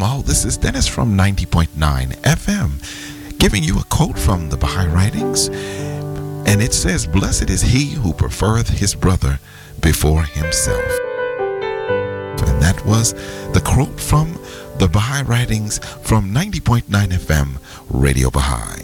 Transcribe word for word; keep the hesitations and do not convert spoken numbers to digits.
all. This is Dennis from ninety point nine F M, giving you a quote from the Baha'i writings. And it says, "Blessed is he who preferreth his brother before himself." And that was the quote from the Baha'i writings from ninety point nine F M, Radio Baha'i.